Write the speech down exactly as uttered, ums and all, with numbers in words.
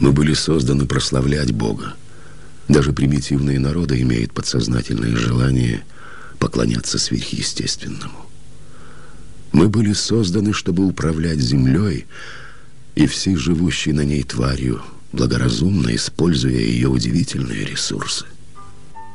Мы были созданы прославлять Бога. Даже примитивные народы имеют подсознательное желание поклоняться сверхъестественному. Мы были созданы, чтобы управлять землей и всей живущей на ней тварью, благоразумно используя ее удивительные ресурсы.